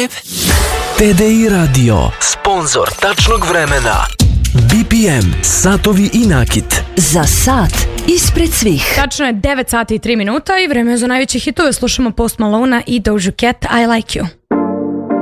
TDI Radio, sponsor tačnog vremena. BPM, satovi i nakit. Za sat ispred svih. Tačno je 9 sati i 3 minuta i vreme je za najveće hitove. Slušamo Post Malona i Doja Cat, I Like You.